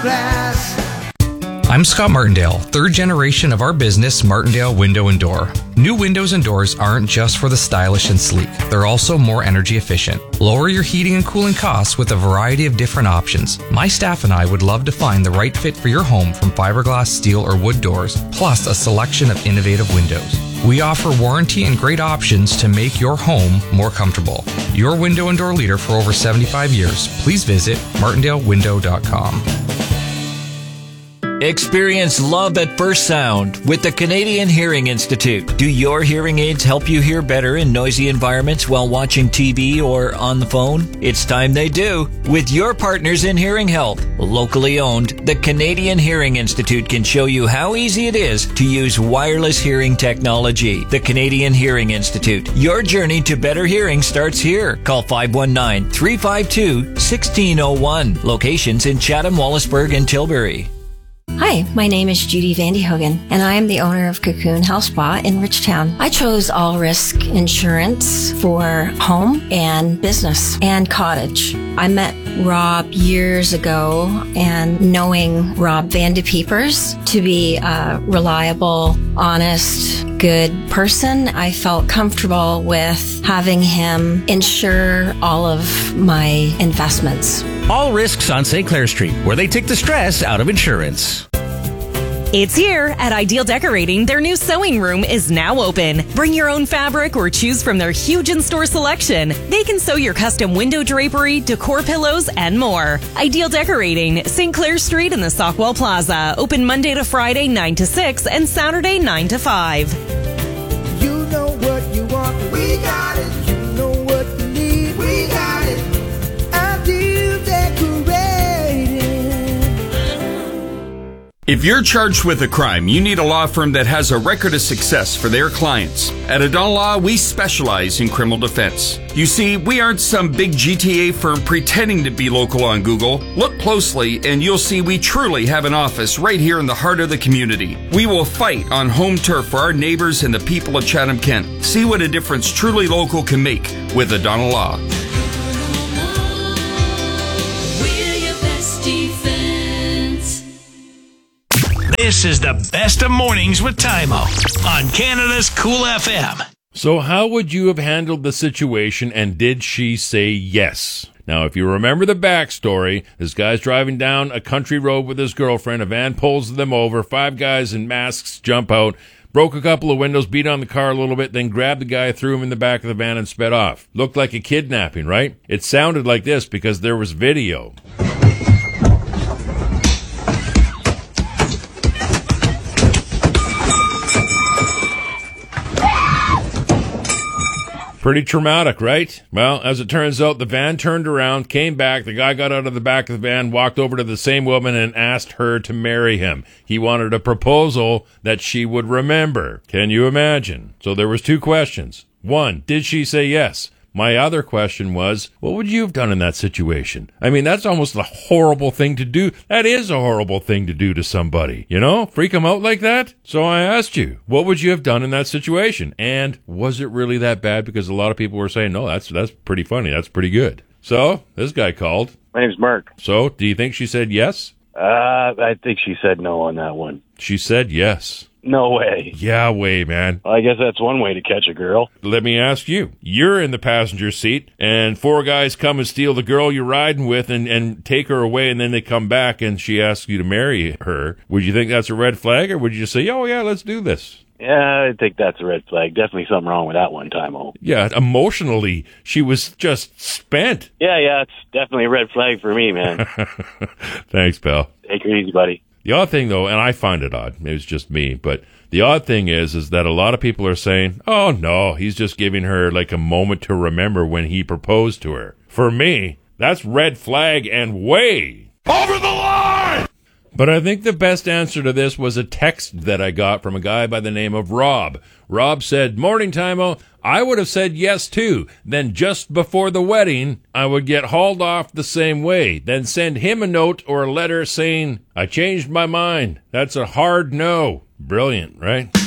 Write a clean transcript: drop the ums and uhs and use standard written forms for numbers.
glass. I'm Scott Martindale, third generation of our business, Martindale Window and Door. New windows and doors aren't just for the stylish and sleek. They're also more energy efficient. Lower your heating and cooling costs with a variety of different options. My staff and I would love to find the right fit for your home from fiberglass, steel, or wood doors, plus a selection of innovative windows. We offer warranty and great options to make your home more comfortable. Your window and door leader for over 75 years. Please visit martindalewindow.com. Experience love at first sound with the Canadian Hearing Institute. Do your hearing aids help you hear better in noisy environments while watching TV or on the phone? It's time they do. With your partners in hearing health, locally owned, the Canadian Hearing Institute can show you how easy it is to use wireless hearing technology. The Canadian Hearing Institute. Your journey to better hearing starts here. Call 519-352-1601. Locations in Chatham, Wallaceburg, and Tilbury. Hi, my name is Judy Vandehogen, and I am the owner of Cocoon Health Spa in Richtown. I chose all risk insurance for home and business and cottage. I met Rob years ago, and knowing Rob Vandepeepers to be a reliable, honest, good person, I felt comfortable with having him insure all of my investments. All Risks on St. Clair Street, where they take the stress out of insurance. It's here at Ideal Decorating. Their new sewing room is now open. Bring your own fabric or choose from their huge in-store selection. They can sew your custom window drapery, decor pillows, and more. Ideal Decorating, St. Clair Street in the Stockwell Plaza. Open Monday to Friday 9 to 6 and Saturday 9 to 5. You know what you want, we got it. You know what you need, we got it. Ideal Decorating. If you're charged with a crime, you need a law firm that has a record of success for their clients. At Adon Law, we specialize in criminal defense. You see, we aren't some big GTA firm pretending to be local on Google. Look closely and you'll see we truly have an office right here in the heart of the community. We will fight on home turf for our neighbors and the people of Chatham-Kent. See what a difference truly local can make with Adon Law. This is the best of mornings with Tymo on Canada's Cool FM. So how would you have handled the situation, and did she say yes? Now, if you remember the backstory, this guy's driving down a country road with his girlfriend. A van pulls them over. 5 guys in masks jump out, broke a couple of windows, beat on the car a little bit, then grabbed the guy, threw him in the back of the van, and sped off. Looked like a kidnapping, right? It sounded like this because there was video. Pretty traumatic, right? Well, as it turns out, the van turned around, came back, the guy got out of the back of the van, walked over to the same woman and asked her to marry him. He wanted a proposal that she would remember. Can you imagine? So there was 2 questions. 1, did she say yes? My other question was, what would you have done in that situation? I mean, that's almost a horrible thing to do. That is a horrible thing to do to somebody. You know, freak them out like that? So I asked you, what would you have done in that situation? And was it really that bad? Because a lot of people were saying, no, that's pretty funny. That's pretty good. So this guy called. My name's Mark. So do you think she said yes? I think she said no on that one. She said yes. No way. Yeah, way, man. I guess that's one way to catch a girl. Let me ask you. You're in the passenger seat, and 4 guys come and steal the girl you're riding with and take her away, and then they come back and she asks you to marry her. Would you think that's a red flag, or would you say, oh, yeah, let's do this? Yeah, I think that's a red flag. Definitely something wrong with that one, Tymo. Yeah, emotionally, she was just spent. Yeah, it's definitely a red flag for me, man. Thanks, pal. Take it easy, buddy. The odd thing, though, and I find it odd, it was just me, but the odd thing is that a lot of people are saying, oh, no, he's just giving her like a moment to remember when he proposed to her. For me, that's red flag and way over the line! But I think the best answer to this was a text that I got from a guy by the name of Rob. Rob said, morning, Tymo. I would have said yes, too. Then just before the wedding, I would get hauled off the same way. Then send him a note or a letter saying, I changed my mind. That's a hard no. Brilliant, right?